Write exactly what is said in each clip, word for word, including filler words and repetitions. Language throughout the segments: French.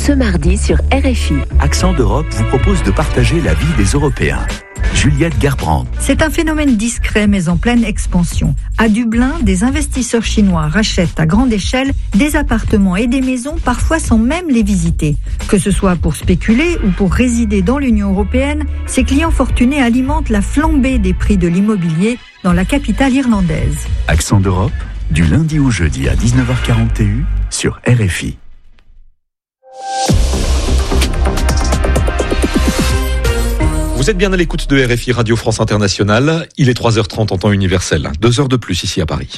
ce mardi sur R F I. Accent d'Europe vous propose de partager la vie des Européens. Juliette Gerbrandt. C'est un phénomène discret mais en pleine expansion. À Dublin, des investisseurs chinois rachètent à grande échelle des appartements et des maisons, parfois sans même les visiter. Que ce soit pour spéculer ou pour résider dans l'Union européenne, ces clients fortunés alimentent la flambée des prix de l'immobilier dans la capitale irlandaise. Accent d'Europe, du lundi au jeudi à dix-neuf heures quarante et un sur R F I. Vous êtes bien à l'écoute de R F I Radio France Internationale. Il est trois heures trente en temps universel. Deux heures de plus ici à Paris.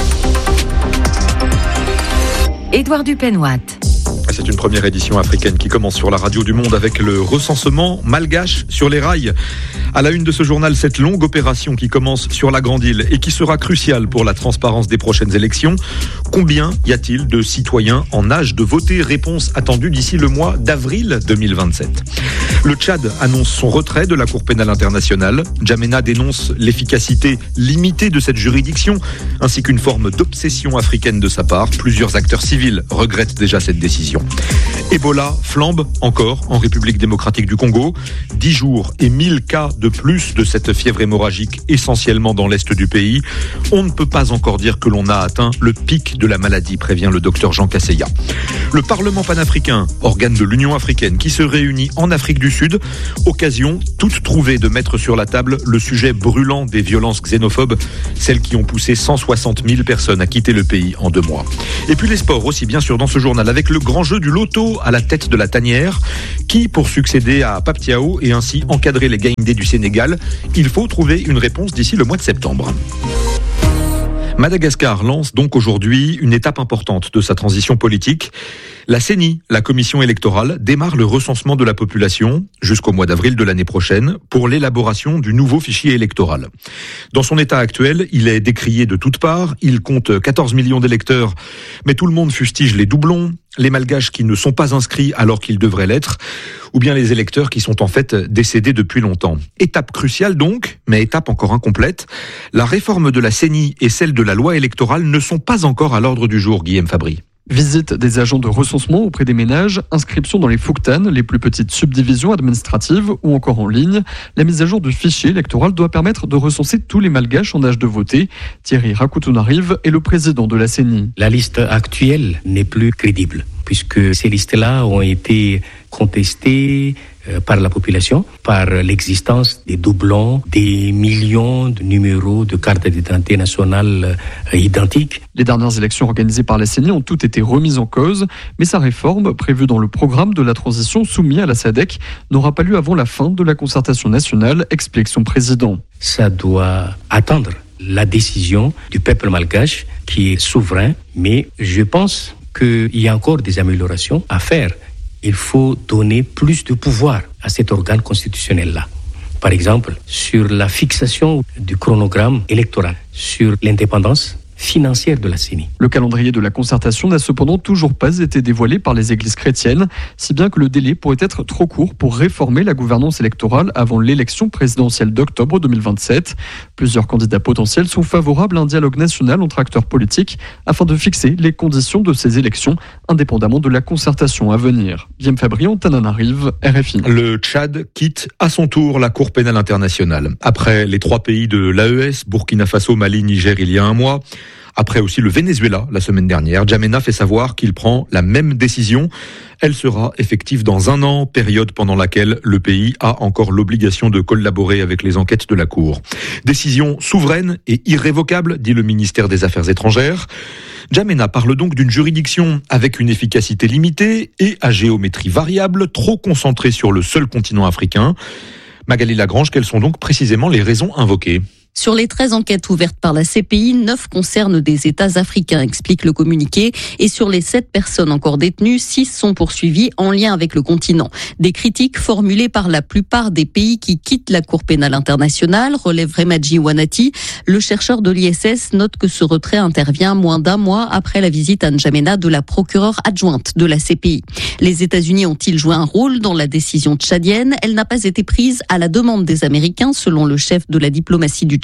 Édouard Dupenoit. C'est une première édition africaine qui commence sur la radio du monde avec le recensement malgache sur les rails. À la une de ce journal, cette longue opération qui commence sur la Grande Île et qui sera cruciale pour la transparence des prochaines élections. Combien y a-t-il de citoyens en âge de voter ? Réponse attendue d'ici le mois d'avril deux mille vingt-sept. Le Tchad annonce son retrait de la Cour pénale internationale. N'Djamena dénonce l'efficacité limitée de cette juridiction, ainsi qu'une forme d'obsession africaine de sa part. Plusieurs acteurs civils regrettent déjà cette décision. Ebola flambe encore en République démocratique du Congo. Dix jours et mille cas de plus de cette fièvre hémorragique, essentiellement dans l'est du pays. On ne peut pas encore dire que l'on a atteint le pic de la maladie, prévient le docteur Jean Casseya. Le Parlement panafricain, organe de l'Union africaine, qui se réunit en Afrique du Sud, occasion toute trouvée de mettre sur la table le sujet brûlant des violences xénophobes, celles qui ont poussé cent soixante mille personnes à quitter le pays en deux mois. Et puis les sports aussi, bien sûr, dans ce journal, avec le grand jeu du loto à la tête de la tanière, qui, pour succéder à Pape Thiaw et ainsi encadrer les Gaïndés du Sénégal, il faut trouver une réponse d'ici le mois de septembre. Madagascar lance donc aujourd'hui une étape importante de sa transition politique. La C E N I, la commission électorale, démarre le recensement de la population jusqu'au mois d'avril de l'année prochaine pour l'élaboration du nouveau fichier électoral. Dans son état actuel, il est décrié de toutes parts, il compte quatorze millions d'électeurs, mais tout le monde fustige les doublons, les malgaches qui ne sont pas inscrits alors qu'ils devraient l'être, ou bien les électeurs qui sont en fait décédés depuis longtemps. Étape cruciale donc, mais étape encore incomplète. La réforme de la C E N I et celle de la loi électorale ne sont pas encore à l'ordre du jour, Guillaume Fabry. Visite des agents de recensement auprès des ménages, inscription dans les Fouktan, les plus petites subdivisions administratives ou encore en ligne. La mise à jour du fichier électoral doit permettre de recenser tous les malgaches en âge de voter. Thierry Rakoutounarive est le président de la C E N I. La liste actuelle n'est plus crédible puisque ces listes-là ont été contestées par la population, par l'existence des doublons, des millions de numéros de cartes d'identité nationale identiques. Les dernières élections organisées par la C E N I ont toutes été remises en cause, mais sa réforme, prévue dans le programme de la transition soumis à la S A D C, n'aura pas lieu avant la fin de la concertation nationale, explique son président. Ça doit attendre la décision du peuple malgache qui est souverain, mais je pense qu'il y a encore des améliorations à faire. Il faut donner plus de pouvoir à cet organe constitutionnel-là. Par exemple, sur la fixation du chronogramme électoral, sur l'indépendance financière de la C E N I. Le calendrier de la concertation n'a cependant toujours pas été dévoilé par les églises chrétiennes, si bien que le délai pourrait être trop court pour réformer la gouvernance électorale avant l'élection présidentielle d'octobre deux mille vingt-sept. Plusieurs candidats potentiels sont favorables à un dialogue national entre acteurs politiques afin de fixer les conditions de ces élections, indépendamment de la concertation à venir. Guillaume Fabry, Antananarive, R F I. Le Tchad quitte à son tour la Cour pénale internationale. Après les trois pays de l'A E S, Burkina Faso, Mali, Niger, il y a un mois, après aussi le Venezuela la semaine dernière, N'Djamena fait savoir qu'il prend la même décision. Elle sera effective dans un an, période pendant laquelle le pays a encore l'obligation de collaborer avec les enquêtes de la Cour. Décision souveraine et irrévocable, dit le ministère des Affaires étrangères. N'Djamena parle donc d'une juridiction avec une efficacité limitée et à géométrie variable, trop concentrée sur le seul continent africain. Magali Lagrange, quelles sont donc précisément les raisons invoquées ? Sur les treize enquêtes ouvertes par la C P I, neuf concernent des États africains, explique le communiqué. Et sur les sept personnes encore détenues, six sont poursuivies en lien avec le continent. Des critiques formulées par la plupart des pays qui quittent la Cour pénale internationale, relève Remadji Wanati. Le chercheur de l'I S S note que ce retrait intervient moins d'un mois après la visite à N'Djamena de la procureure adjointe de la C P I. Les États-Unis ont-ils joué un rôle dans la décision tchadienne ? Elle n'a pas été prise à la demande des Américains, selon le chef de la diplomatie du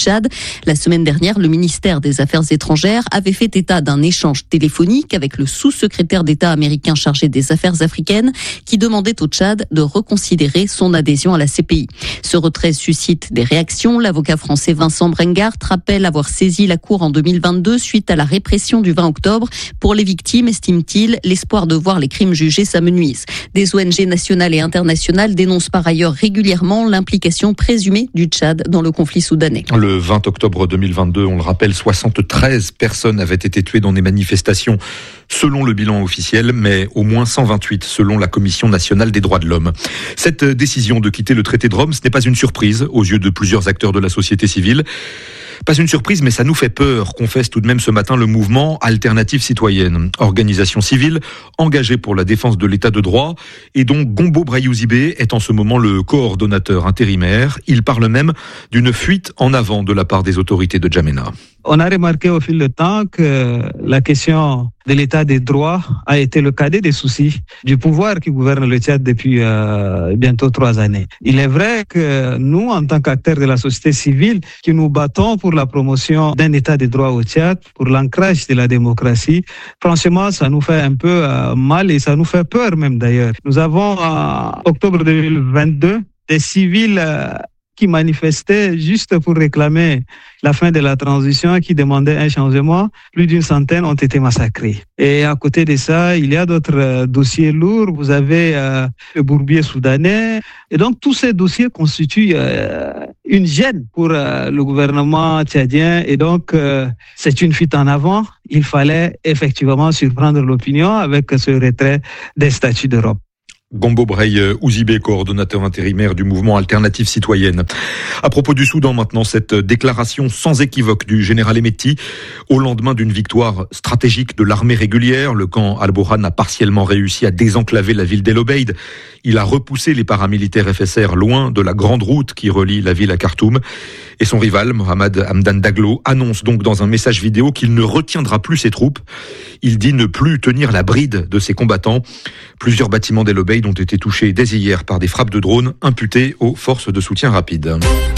Tchad. La semaine dernière, le ministère des Affaires étrangères avait fait état d'un échange téléphonique avec le sous-secrétaire d'État américain chargé des affaires africaines qui demandait au Tchad de reconsidérer son adhésion à la C P I. Ce retrait suscite des réactions. L'avocat français Vincent Brengart rappelle avoir saisi la Cour en deux mille vingt-deux suite à la répression du vingt octobre. Pour les victimes, estime-t-il, l'espoir de voir les crimes jugés s'amenuise. Des O N G nationales et internationales dénoncent par ailleurs régulièrement l'implication présumée du Tchad dans le conflit soudanais. Le vingt octobre deux mille vingt-deux, on le rappelle, soixante-treize personnes avaient été tuées dans des manifestations selon le bilan officiel, mais au moins cent vingt-huit selon la Commission nationale des droits de l'homme. Cette décision de quitter le traité de Rome, ce n'est pas une surprise aux yeux de plusieurs acteurs de la société civile. Pas une surprise, mais ça nous fait peur, confesse tout de même ce matin le mouvement Alternative Citoyenne, organisation civile engagée pour la défense de l'état de droit et dont Gombo Brayouzibé est en ce moment le coordonnateur intérimaire. Il parle même d'une fuite en avant de la part des autorités de N'Djamena. On a remarqué au fil du temps que la question de l'état des droits a été le cadet des soucis du pouvoir qui gouverne le Tchad depuis euh, bientôt trois années. Il est vrai que nous, en tant qu'acteurs de la société civile, qui nous battons pour la promotion d'un état des droits au Tchad, pour l'ancrage de la démocratie, franchement, ça nous fait un peu euh, mal et ça nous fait peur même d'ailleurs. Nous avons, en octobre deux mille vingt-deux, des civils euh, qui manifestaient juste pour réclamer la fin de la transition, qui demandaient un changement. Plus d'une centaine ont été massacrés. Et à côté de ça, il y a d'autres euh, dossiers lourds. Vous avez euh, le bourbier soudanais. Et donc, tous ces dossiers constituent euh, une gêne pour euh, le gouvernement tchadien. Et donc, euh, c'est une fuite en avant. Il fallait effectivement surprendre l'opinion avec ce retrait des statuts d'Europe. Gombo Brayouzibé, coordonnateur intérimaire du mouvement Alternative Citoyenne. À propos du Soudan maintenant, cette déclaration sans équivoque du général Hemeti au lendemain d'une victoire stratégique de l'armée régulière. Le camp Al-Burhan a partiellement réussi à désenclaver la ville d'El Obeid. Il a repoussé les paramilitaires F S R loin de la grande route qui relie la ville à Khartoum. Et son rival, Mohamed Hamdan Daglo, annonce donc dans un message vidéo qu'il ne retiendra plus ses troupes. Il dit ne plus tenir la bride de ses combattants. Plusieurs bâtiments d'El Obeid ont été touchés dès hier par des frappes de drones imputées aux forces de soutien rapide.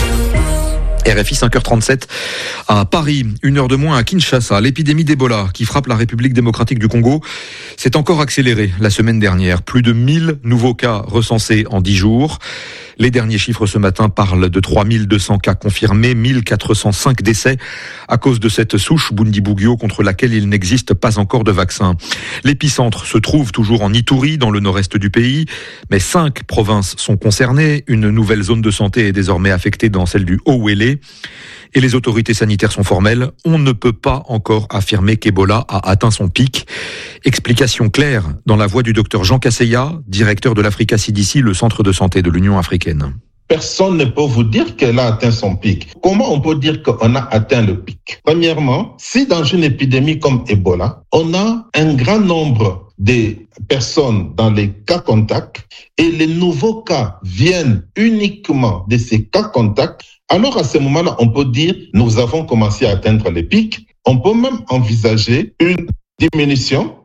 R F I cinq heures trente-sept à Paris, une heure de moins à Kinshasa. L'épidémie d'Ebola qui frappe la République démocratique du Congo s'est encore accélérée la semaine dernière. Plus de mille nouveaux cas recensés en dix jours. Les derniers chiffres ce matin parlent de trois mille deux cents cas confirmés, mille quatre cent cinq décès à cause de cette souche Bundibugyo contre laquelle il n'existe pas encore de vaccin. L'épicentre se trouve toujours en Ituri, dans le nord-est du pays, mais cinq provinces sont concernées. Une nouvelle zone de santé est désormais affectée dans celle du Haut-Ouélé. Et les autorités sanitaires sont formelles. On ne peut pas encore affirmer qu'Ebola a atteint son pic. Explication claire dans la voix du docteur Jean Kasseya, directeur de l'Africa C D C, le centre de santé de l'Union africaine. Personne ne peut vous dire qu'elle a atteint son pic. Comment on peut dire qu'on a atteint le pic? Premièrement, si dans une épidémie comme Ebola, on a un grand nombre de personnes dans les cas contacts et les nouveaux cas viennent uniquement de ces cas contacts, alors à ce moment-là, on peut dire nous avons commencé à atteindre les pics. On peut même envisager une diminution.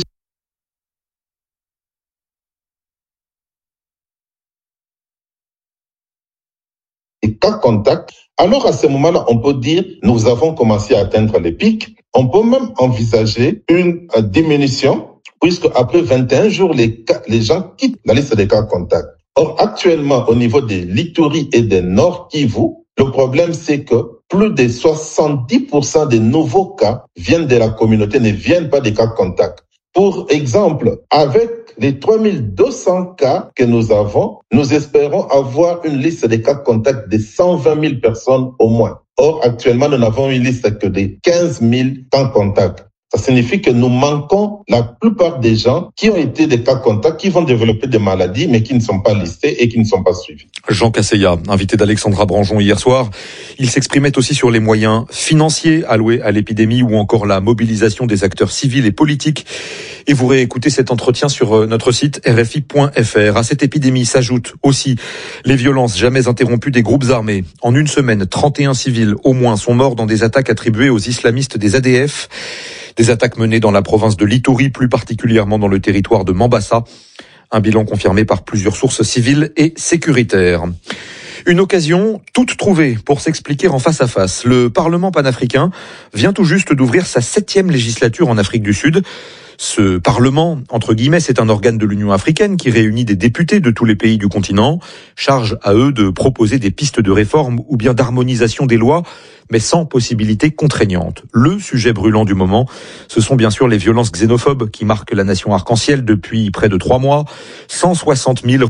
Les cas contacts, alors à ce moment-là, on peut dire nous avons commencé à atteindre les pics. On peut même envisager une euh, diminution, puisque après vingt et un jours, les, cas, les gens quittent la liste des cas contacts. Or, actuellement, au niveau des l'Ituri et des Nord Kivu, le problème, c'est que plus de soixante-dix pour cent des nouveaux cas viennent de la communauté, ne viennent pas des cas contacts. Pour exemple, avec les trois mille deux cents cas que nous avons, nous espérons avoir une liste des cas contacts de cent vingt mille personnes au moins. Or, actuellement, nous n'avons une liste que de quinze mille cas contacts. Ça signifie que nous manquons la plupart des gens qui ont été des cas contacts, qui vont développer des maladies, mais qui ne sont pas listés et qui ne sont pas suivis. Jean Kasseya, invité d'Alexandra Branjon hier soir, il s'exprimait aussi sur les moyens financiers alloués à l'épidémie ou encore la mobilisation des acteurs civils et politiques. Et vous réécoutez cet entretien sur notre site R F I point F R. À cette épidémie s'ajoutent aussi les violences jamais interrompues des groupes armés. En une semaine, trente et un civils au moins sont morts dans des attaques attribuées aux islamistes des A D F. Des attaques menées dans la province de l'Ituri, plus particulièrement dans le territoire de Mambasa. Un bilan confirmé par plusieurs sources civiles et sécuritaires. Une occasion toute trouvée pour s'expliquer en face à face. Le Parlement panafricain vient tout juste d'ouvrir sa septième législature en Afrique du Sud. Ce Parlement, entre guillemets, c'est un organe de l'Union africaine qui réunit des députés de tous les pays du continent. Charge à eux de proposer des pistes de réforme ou bien d'harmonisation des lois, mais sans possibilité contraignante. Le sujet brûlant du moment, ce sont bien sûr les violences xénophobes qui marquent la nation arc-en-ciel depuis près de trois mois. cent soixante mille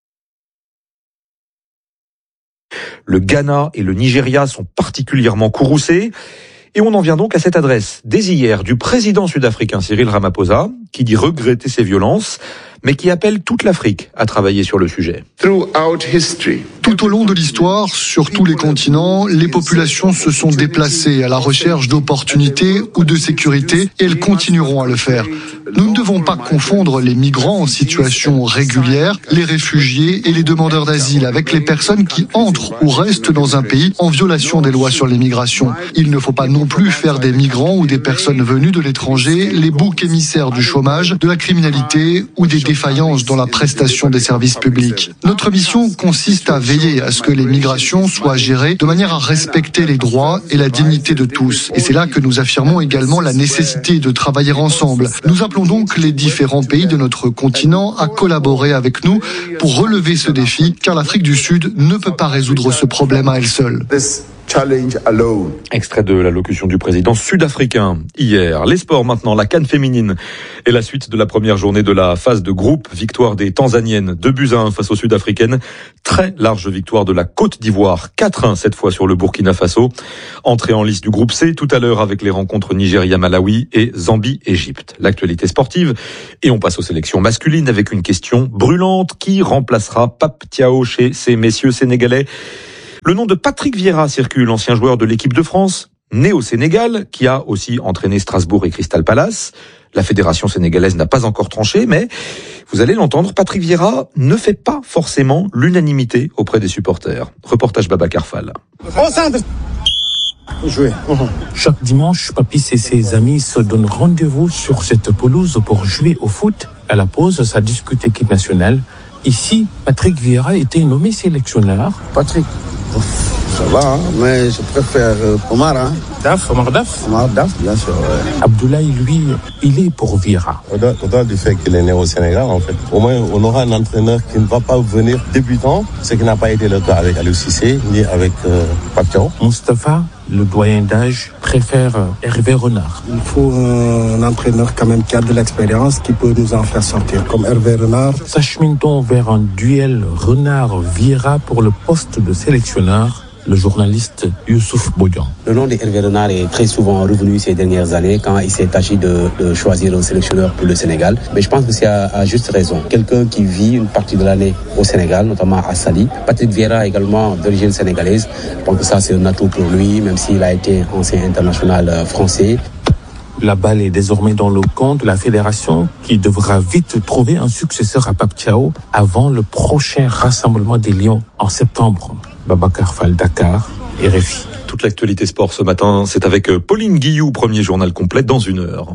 Le Ghana et le Nigeria sont particulièrement courroucés. Et on en vient donc à cette adresse, dès hier, du président sud-africain Cyril Ramaphosa, qui dit regretter ces violences, mais qui appelle toute l'Afrique à travailler sur le sujet. Tout au long de l'histoire, sur tous les continents, les populations se sont déplacées à la recherche d'opportunités ou de sécurité et elles continueront à le faire. Nous ne devons pas confondre les migrants en situation régulière, les réfugiés et les demandeurs d'asile avec les personnes qui entrent ou restent dans un pays en violation des lois sur l'immigration. Il ne faut pas non plus faire des migrants ou des personnes venues de l'étranger les boucs émissaires du chômage, de la criminalité ou des défaillances dans la prestation des services publics. Notre mission consiste à veiller à ce que les migrations soient gérées de manière à respecter les droits et la dignité de tous. Et c'est là que nous affirmons également la nécessité de travailler ensemble. Nous appelons donc les différents pays de notre continent à collaborer avec nous pour relever ce défi, car l'Afrique du Sud ne peut pas résoudre ce problème à elle seule. Extrait de l'allocution du président sud-africain hier. Les sports maintenant, la CAN féminine et la suite de la première journée de la phase de groupe. Victoire des Tanzaniennes, deux buts à un face aux Sud-Africaines. Très large victoire de la Côte d'Ivoire, quatre un cette fois sur le Burkina Faso. Entrée en liste du groupe C tout à l'heure avec les rencontres Nigeria-Malawi et Zambie-Égypte. L'actualité sportive et on passe aux sélections masculines avec une question brûlante. Qui remplacera Pape Thiaw chez ces messieurs sénégalais? Le nom de Patrick Vieira circule, ancien joueur de l'équipe de France, né au Sénégal, qui a aussi entraîné Strasbourg et Crystal Palace. La fédération sénégalaise n'a pas encore tranché, mais vous allez l'entendre, Patrick Vieira ne fait pas forcément l'unanimité auprès des supporters. Reportage Babacar Fall. Jouer. Chaque dimanche, Papis et ses amis se donnent rendez-vous sur cette pelouse pour jouer au foot. À la pause, ça discute équipe nationale. Ici, Patrick Vieira était nommé sélectionneur. Patrick, ça va, hein, mais je préfère euh, Omar. Hein. Daf, Omar Daf Omar Daf, bien sûr. Ouais. Abdoulaye, lui, il est pour Vieira. Au-delà du fait qu'il est né au Sénégal, en fait, au moins on aura un entraîneur qui ne va pas venir débutant, ce qui n'a pas été le cas avec Aliou Cissé, ni avec euh, Pape Thiaw. Moustapha, le doyen d'âge, préfère Hervé Renard. Il faut un entraîneur quand même qui a de l'expérience, qui peut nous en faire sortir, comme Hervé Renard. S'achemine-t-on vers un duel Renard-Vieira pour le poste de sélectionneur? Le journaliste Youssouf Bodian. Le nom de Hervé Renard est très souvent revenu ces dernières années quand il s'est agi de, de choisir un sélectionneur pour le Sénégal. Mais je pense que c'est à, à juste raison. Quelqu'un qui vit une partie de l'année au Sénégal, notamment à Saly. Patrick Vieira également d'origine sénégalaise. Je pense que ça c'est un atout pour lui, même s'il a été ancien international français. La balle est désormais dans le camp de la fédération qui devra vite trouver un successeur à Pape Thiaw avant le prochain rassemblement des Lions en septembre. Babacar Fall, Dakar, R F I. Toute l'actualité sport ce matin, c'est avec Pauline Guillou, premier journal complet dans une heure.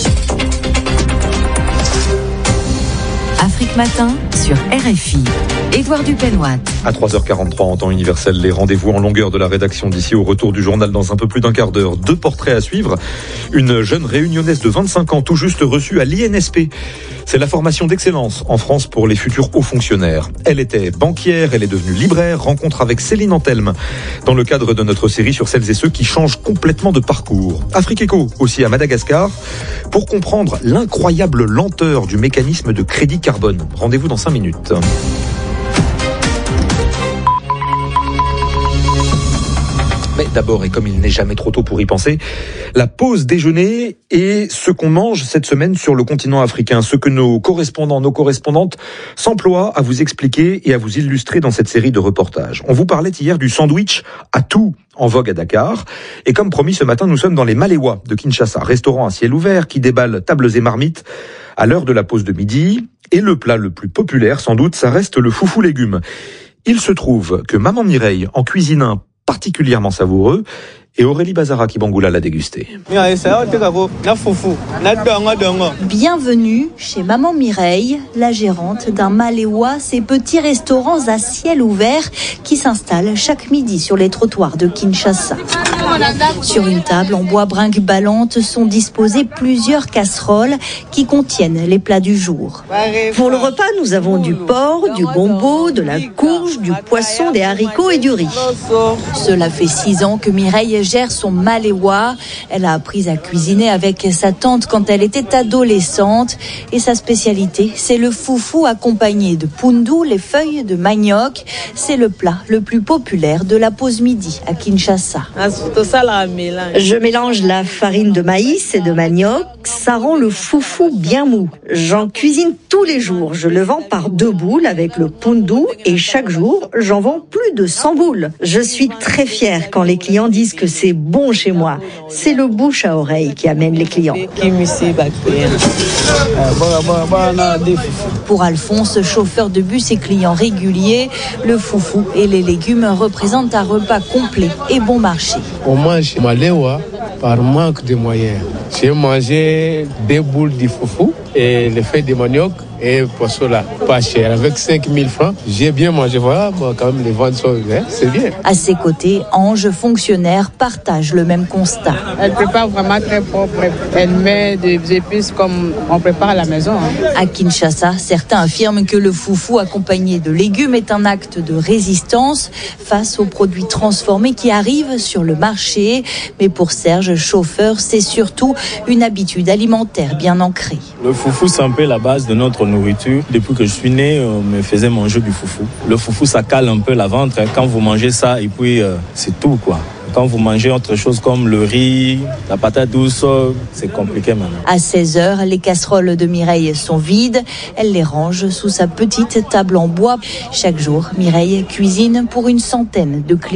Afrique Matin sur R F I. Édouard Dupenoit. À trois heures quarante-trois en temps universel, les rendez-vous en longueur de la rédaction d'ici au retour du journal dans un peu plus d'un quart d'heure. Deux portraits à suivre. Une jeune réunionnaise de vingt-cinq ans tout juste reçue à l'I N S P. C'est la formation d'excellence en France pour les futurs hauts fonctionnaires. Elle était banquière, elle est devenue libraire. Rencontre avec Céline Antelme dans le cadre de notre série sur celles et ceux qui changent complètement de parcours. Afrique Éco aussi à Madagascar pour comprendre l'incroyable lenteur du mécanisme de crédit carbone. Rendez-vous dans cinq minutes. Mais d'abord, et comme il n'est jamais trop tôt pour y penser, la pause déjeuner est ce qu'on mange cette semaine sur le continent africain, ce que nos correspondants, nos correspondantes s'emploient à vous expliquer et à vous illustrer dans cette série de reportages. On vous parlait hier du sandwich à tout en vogue à Dakar. Et comme promis, ce matin, nous sommes dans les Maléwa de Kinshasa, restaurant à ciel ouvert qui déballe tables et marmites à l'heure de la pause de midi. Et le plat le plus populaire, sans doute, ça reste le foufou légumes. Il se trouve que Maman Mireille en cuisine un particulièrement savoureux Et Aurélie Bazara Kibangoula l'a dégusté. Bienvenue chez Maman Mireille, la gérante d'un Maléwa, ces petits restaurants à ciel ouvert qui s'installent chaque midi sur les trottoirs de Kinshasa. Sur une table en bois brinque-ballante sont disposées plusieurs casseroles qui contiennent les plats du jour. Pour le repas, nous avons du porc, du gombo, de la courge, du poisson, des haricots et du riz. Cela fait six ans que Mireille gère son Maléwa. Elle a appris à cuisiner avec sa tante quand elle était adolescente. Et sa spécialité, c'est le foufou accompagné de poundou, les feuilles de manioc. C'est le plat le plus populaire de la pause midi à Kinshasa. Je mélange la farine de maïs et de manioc. Ça rend le foufou bien mou. J'en cuisine tous les jours. Je le vends par deux boules avec le poundou et chaque jour, j'en vends plus de cent boules. Je suis très fière quand les clients disent que c'est bon chez moi. C'est le bouche à oreille qui amène les clients. Pour Alphonse, chauffeur de bus et client régulier, le foufou et les légumes représentent un repas complet et bon marché. On mange Maléwa par manque de moyens. J'ai mangé des boules de foufou et les feuilles de manioc et pour cela, pas cher. Avec cinq mille francs, j'ai bien mangé. Voilà, bon, quand même, les ventes sont ouvertes, c'est bien. À ses côtés, Ange, fonctionnaire, partage le même constat. Elle prépare vraiment très propre. Elle met des épices comme on prépare à la maison. Hein. À Kinshasa, certains affirment que le foufou accompagné de légumes est un acte de résistance face aux produits transformés qui arrivent sur le marché. Mais pour Serge, chauffeur, c'est surtout une habitude alimentaire bien ancrée. Le foufou, c'est un peu la base de notre nourriture. Depuis que je suis né, on me faisait manger du foufou. Le foufou, ça cale un peu la ventre. Quand vous mangez ça, et puis euh, c'est tout, quoi. Quand vous mangez autre chose comme le riz, la patate douce, c'est compliqué maintenant. À seize heures, les casseroles de Mireille sont vides. Elle les range sous sa petite table en bois. Chaque jour, Mireille cuisine pour une centaine de clients.